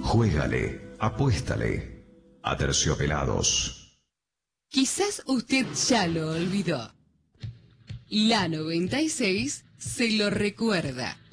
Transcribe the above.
Juégale, apuéstale. Aterciopelados. Quizás usted ya lo olvidó. La 96 se lo recuerda.